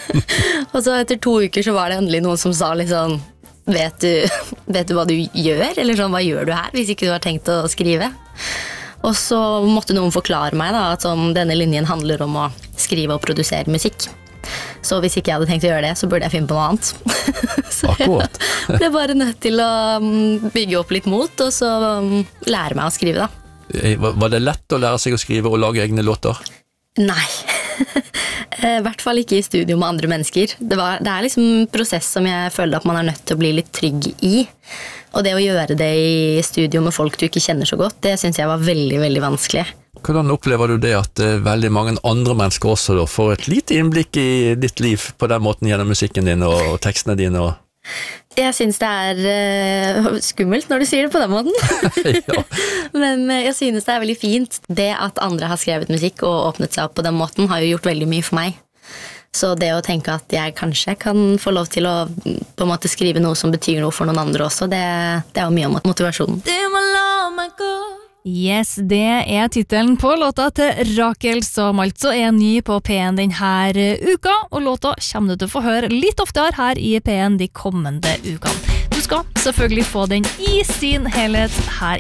Og så etter 2 uker så var det endelig noen som sa liksom, vet du hva du gjør? Eller sånn, hva gjør du her hvis ikke du har tenkt å skrive? Og så måtte noen forklare meg da, at sånn, denne linjen handler om å skrive og produsere musikk. Så hvis ikke jeg hadde tenkt å gjøre det, så burde jeg finne på noe annet. Så Akkurat. jeg ble bare nødt til å bygge opp litt mot, og så lære meg å skrive da. Var det lett å lære seg å skrive og lage egne låter? Nei, i hvert fall ikke i studio med andre mennesker. Det er liksom en prosess som jeg føler at man er nødt til å bli litt trygg i. Og det å gjøre det i studio med folk du ikke kjenner så godt, det synes jeg var veldig, veldig vanskelig. Hvordan opplever du det at veldig mange andre mennesker også da, får et lite innblikk i ditt liv på den måten gjennom musikken din og tekstene dine? Jeg synes det er skummelt når du sier det på den måten. Ja. Men jeg synes det er veldig fint. Det at andre har skrevet musikk og åpnet seg opp på den måten har jo gjort veldig mye for meg. Så det å tenke at jeg kanskje kan få lov til å på en måte skrive noe som betyr noe for noen andre også, det er jo mye om motivasjonen. Yes, det er titelen på låta til Rakel, som altså er ny på P1 denne uka, og låta kommer du til å få høre litt oftere her i P1 de kommende ukene. Du skal selvfølgelig få den i sin helhet her